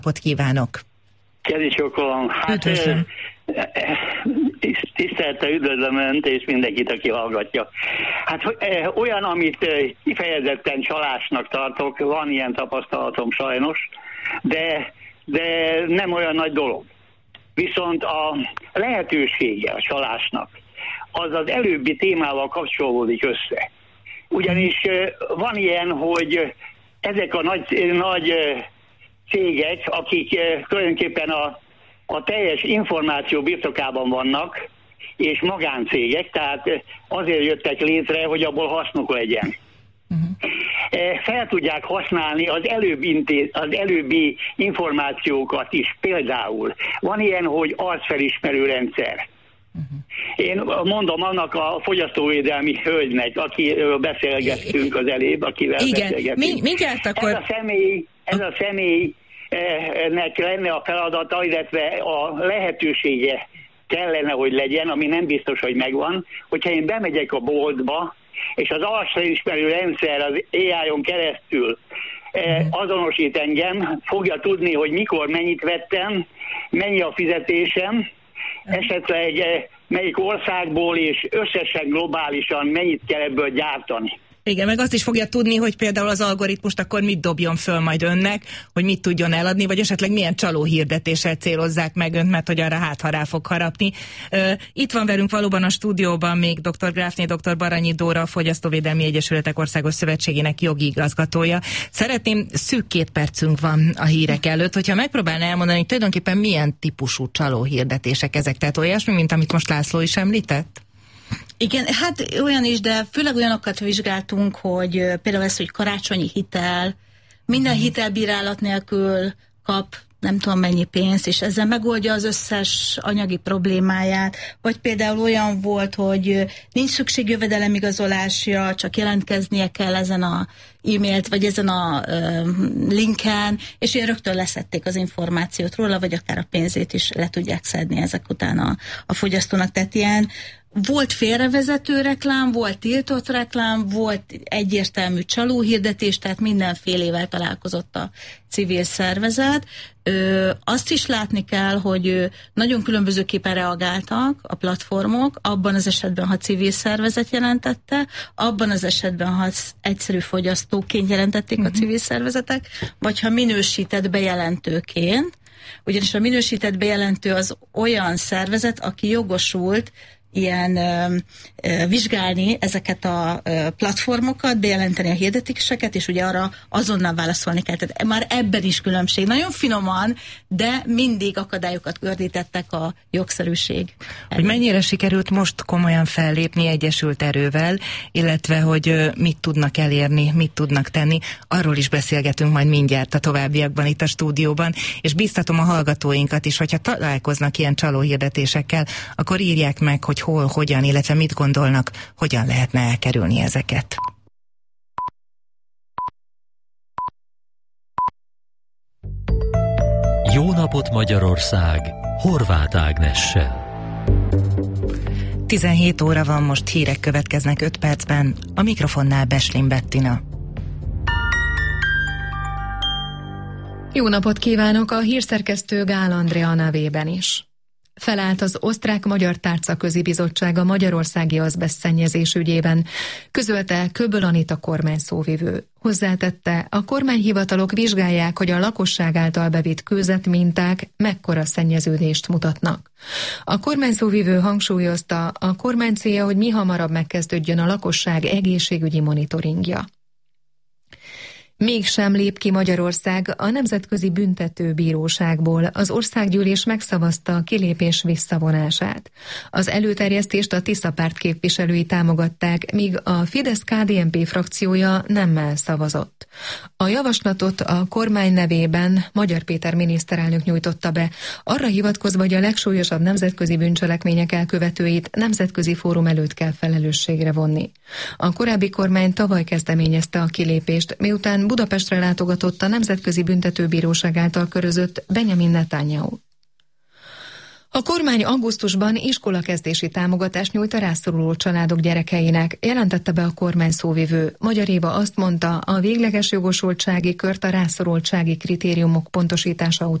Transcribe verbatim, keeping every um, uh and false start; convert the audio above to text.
Napot kívánok! Kedvicsokolom! Hát, tisztelettel üdvözlöm Önt és mindenkit, aki hallgatja. Hát olyan, amit kifejezetten csalásnak tartok, van ilyen tapasztalatom sajnos, de, de nem olyan nagy dolog. Viszont a lehetősége a csalásnak, az az előbbi témával kapcsolódik össze. Ugyanis van ilyen, hogy ezek a nagy, nagy cégek, akik tulajdonképpen a, a teljes információ birtokában vannak, és magáncégek, tehát azért jöttek létre, hogy abból hasznuk legyen. Uh-huh. Fel tudják használni az, előbb intéz, az előbbi információkat is. Például van ilyen, hogy arcfelismerő rendszer. Uh-huh. Én mondom annak a fogyasztóvédelmi hölgynek, akiről beszélgettünk az elébb, akivel igen. beszélgettünk. Mi, mindjárt akkor... Ez a személy, ez a személynek lenne a feladata, illetve a lehetősége kellene, hogy legyen, ami nem biztos, hogy megvan, hogyha én bemegyek a boltba, és az arcfelismerő rendszer az á í-on keresztül uh-huh. azonosít engem, fogja tudni, hogy mikor mennyit vettem, mennyi a fizetésem, esetleg melyik országból és összesen globálisan mennyit kell ebből gyártani. Igen, meg azt is fogja tudni, hogy például az algoritmust akkor mit dobjon föl majd önnek, hogy mit tudjon eladni, vagy esetleg milyen csaló hirdetéssel célozzák meg önt, mert hogy arra hát, ha rá fog harapni. Uh, itt van velünk valóban a stúdióban még dr. Gráfné, dr. Baranyi Dóra, a Fogyasztóvédelmi Egyesületek Országos Szövetségének jogi igazgatója. Szeretném, szűk két percünk van a hírek előtt, hogyha megpróbálná elmondani, hogy tulajdonképpen milyen típusú csaló hirdetések ezek, tehát olyasmi, mint amit most László is említett? Igen, hát olyan is, de főleg olyanokat vizsgáltunk, hogy például ez, hogy karácsonyi hitel, minden hitelbírálat nélkül kap nem tudom mennyi pénzt, és ezzel megoldja az összes anyagi problémáját, vagy például olyan volt, hogy nincs szükség jövedelemigazolásra, csak jelentkeznie kell ezen a e-mailt, vagy ezen a uh, linken, és ilyen rögtön leszették az információt róla, vagy akár a pénzét is le tudják szedni ezek után a, a fogyasztónak. Tehát ilyen volt félrevezető reklám, volt tiltott reklám, volt egyértelmű csalóhirdetés, tehát mindenfélével találkozott a civil szervezet. Ö, azt is látni kell, hogy nagyon különbözőképpen reagáltak a platformok, abban az esetben, ha civil szervezet jelentette, abban az esetben, ha egyszerű fogyasztóként jelentették uh-huh. a civil szervezetek, vagy ha minősített bejelentőként, ugyanis a minősített bejelentő az olyan szervezet, aki jogosult ilyen ö, ö, vizsgálni ezeket a ö, platformokat, bejelenteni a hirdetéseket, és ugye arra azonnal válaszolni kell. Tehát már ebben is különbség. Nagyon finoman, de mindig akadályokat gördítettek a jogszerűség. Hogy mennyire sikerült most komolyan fellépni egyesült erővel, illetve hogy ö, mit tudnak elérni, mit tudnak tenni, arról is beszélgetünk majd mindjárt a továbbiakban itt a stúdióban, és biztatom a hallgatóinkat is, hogyha találkoznak ilyen csalóhirdetésekkel, akkor írják meg, hogy hol, hogyan, illetve mit gondolnak, hogyan lehetne elkerülni ezeket. Jó napot Magyarország! Horváth Ágnessel. tizenhét óra van, most hírek következnek öt percben. A mikrofonnál Beslin Bettina. Jó napot kívánok, a hírszerkesztő Gál Andrea nevében is. Felállt az Osztrák-Magyar Tárcaközi Bizottság a magyarországi azbesztszennyezés ügyében, közölte Köböl Anita kormányszóvivő. Hozzátette, a kormányhivatalok vizsgálják, hogy a lakosság által bevitt kőzetminták mekkora szennyeződést mutatnak. A kormányszóvivő hangsúlyozta, a kormány célja, hogy mihamarabb megkezdődjön a lakosság egészségügyi monitoringja. Mégsem lép ki Magyarország a Nemzetközi Büntetőbíróságból. Az országgyűlés megszavazta a kilépés visszavonását. Az előterjesztést a Tisza párt képviselői támogatták, míg a Fidesz-ká dé en pé frakciója nemmel szavazott. A javaslatot a kormány nevében Magyar Péter miniszterelnök nyújtotta be, arra hivatkozva, hogy a legsúlyosabb nemzetközi bűncselekmények elkövetőit nemzetközi fórum előtt kell felelősségre vonni. A korábbi kormány tavaly kezdeményezte a kilépést, miután Budapestre látogatott a Nemzetközi Büntetőbíróság által körözött Benjamin Netanyahu. A kormány augusztusban iskolakezdési támogatást nyújt a rászoruló családok gyerekeinek, jelentette be a kormány szóvivő. Magyar Éva azt mondta, a végleges jogosultsági kört a rászorultsági kritériumok pontosítása